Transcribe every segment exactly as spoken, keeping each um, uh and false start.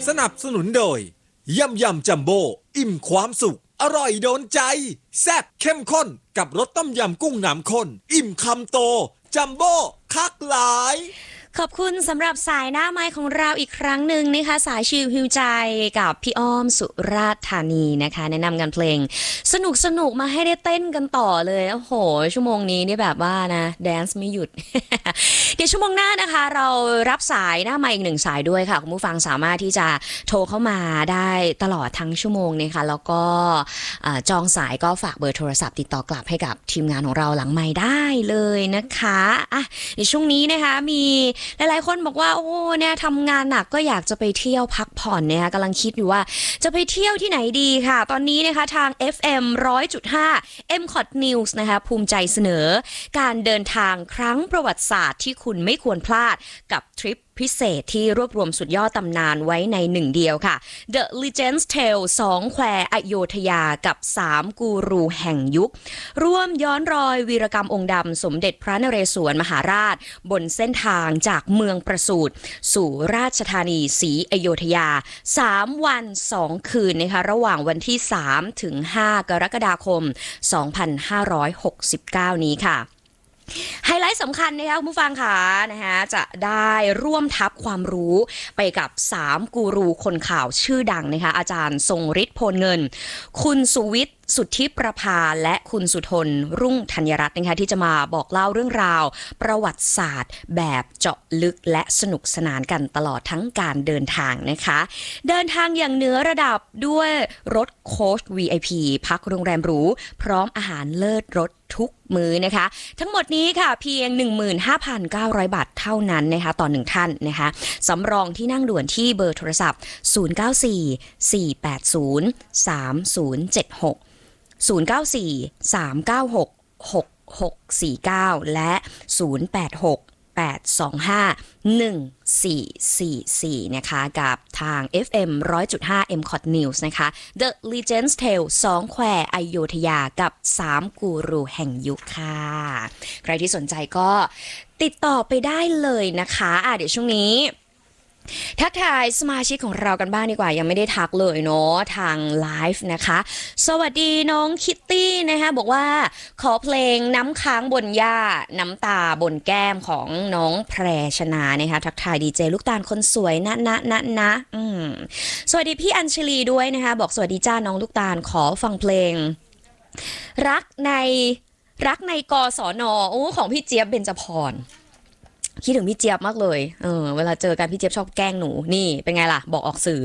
สนับสนุนโดยยำยำจัมโบ้อิ่มความสุขอร่อยโดนใจแซ่บเข้มข้นกับรสต้มยำกุ้งน้ำข้นอิ่มคำโตจัมโบ้คักหลายขอบคุณสำหรับสายหน้าไม้ของเราอีกครั้งหนึ่งนะคะสายชิลฮิวใจกับพี่อ้อมสุราษฎร์ธานีนะคะแนะนำกันเพลงสนุกสนุกมาให้ได้เต้นกันต่อเลยโอ้โหชั่วโมงนี้นี่แบบว่านะแดนซ์ไม่หยุด เดี๋ยวชั่วโมงหน้านะคะเรารับสายหน้าไม้อีกหนึ่งสายด้วยค่ะคุณผู้ฟังสามารถที่จะโทรเข้ามาได้ตลอดทั้งชั่วโมงนะคะแล้วก็จองสายก็ฝากเบอร์โทรศัพท์ติดต่อกลับให้กับทีมงานของเราหลังไมค์ได้เลยนะคะอ่ะในช่วงนี้นะคะมีหลายๆคนบอกว่าโอ้เนี่ยทำงานหนักก็อยากจะไปเที่ยวพักผ่อนนะคะกำลังคิดอยู่ว่าจะไปเที่ยวที่ไหนดีค่ะตอนนี้นะคะทาง เอฟ เอ็ม หนึ่งร้อยจุดห้า เอ็ม คอท News นะคะภูมิใจเสนอการเดินทางครั้งประวัติศาสตร์ที่คุณไม่ควรพลาดกับทริปพิเศษที่รวบรวมสุดยอดตำนานไว้ในหนึ่งเดียวค่ะ The Legends Tale สองแควอโยธยากับสามกูรูแห่งยุคร่วมย้อนรอยวีรกรรมองค์ดำสมเด็จพระนเรศวรมหาราชบนเส้นทางจากเมืองประสูติสู่ราชธานีศรีอโยธยาสามวันสองคืนนะคะระหว่างวันที่สามถึงห้ากรกฎาคมสองพันห้าร้อยหกสิบเก้านี้ค่ะไฮไลท์สำคัญนะคะคุณผู้ฟังค่ะนะคะจะได้ร่วมทับความรู้ไปกับสามกูรูคนข่าวชื่อดังนะคะอาจารย์ทรงฤทธิ์โพลเงินคุณสุวิทย์สุทธิประภาและคุณสุทนรุ่งธัญรัตน์นะคะที่จะมาบอกเล่าเรื่องราวประวัติศาสตร์แบบเจาะลึกและสนุกสนานกันตลอดทั้งการเดินทางนะคะเดินทางอย่างเหนือระดับด้วยรถโค้ช วี ไอ พี พักโรงแรมหรูพร้อมอาหารเลิศรสทุกมื้อนะคะทั้งหมดนี้ค่ะเพียง หนึ่งหมื่นห้าพันเก้าร้อย บาทเท่านั้นนะคะต่อหนึ่งท่านนะคะสำรองที่นั่งด่วนที่เบอร์โทรศัพท์ศูนย์ เก้า สี่ สี่ แปด ศูนย์ สาม ศูนย์ เจ็ด หกศูนย์ เก้า สี่ สาม เก้า หก หก หก สี่ เก้าและศูนย์ แปด หก แปด สอง ห้า หนึ่ง สี่ สี่ สี่นะคะกับทาง เอฟ เอ็ม หนึ่งร้อยจุดห้า เอ็ม คอท News นะคะ The Legends Tale สองแควอโยธยากับสามกูรูแห่งยุคค่ะใครที่สนใจก็ติดต่อไปได้เลยนะคะอ่ะเดี๋ยวช่วงนี้ทักทายสมาชิกของเรากันบ้างดีกว่ายังไม่ได้ทักเลยเนาะทางไลฟ์นะคะสวัสดีน้องคิตตี้นะคะบอกว่าขอเพลงน้ำค้างบนหญ้าน้ำตาบนแก้มของน้องแพรชนานะคะทักทายดีเจลูกตาลคนสวยนะนะนะนะอืมสวัสดีพี่อัญชลีด้วยนะคะบอกสวัสดีจ้าน้องลูกตาลขอฟังเพลงรักในรักในกศน.โอ้ของพี่เจี๊ยบเบญจพรคิดถึงพี่เจี๊ยบมากเลยเออเวลาเจอกันพี่เจี๊ยบชอบแกล้งหนูนี่เป็นไงล่ะบอกออกสื่อ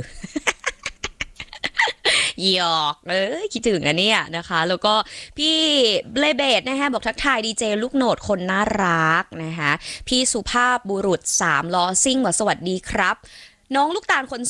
หยอกเออคิดถึงอันเนี้ยนะคะแล้วก็พี่เบลเบดนะคะบอกทักทายดีเจลูกโหนดคนน่ารักนะคะพี่สุภาพบุรุษสามล้อซิ่งบอกสวัสดีครับน้องลูกตาลคน